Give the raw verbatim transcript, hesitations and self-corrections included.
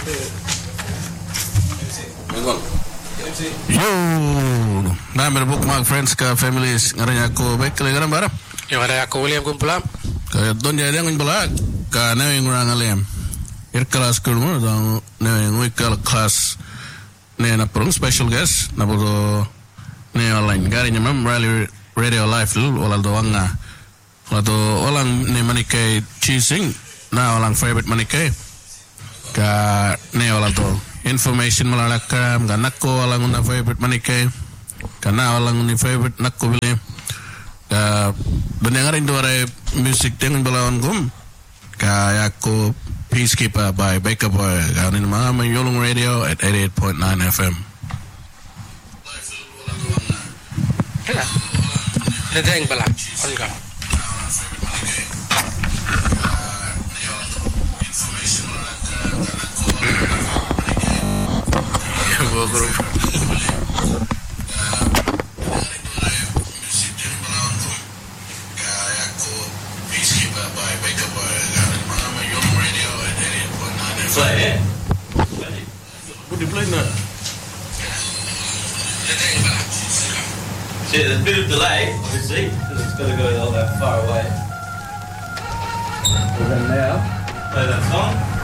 Yo, nama bookmark friends ka families ngaran ako baik kali ngaran bara. Yo ada aku William kumpulam. Kaya don jadi ang kumpulan ka na yung orang alam. Ir kelas kulmo dang na yung weekal class na na perung special guest na bodo na online gari nyamam rally radio live dulu wala doang nga. Wala do orang ne manike choosing na orang favorite manike ka ne wala do information malalakam ka nakko walang una favorite manike kana walang ni favorite nakko bili ka benengarin dore music dengan balawan gum ka yako Peacekeeper by Baker Boy kanin mga may Yolong Radio at eighty-eight point nine F M. Kaya ledeng bala onga Guru. Play it. What do you play now? See, there's a bit of delay, obviously, because it's got to go all that far away. And then now, play that song.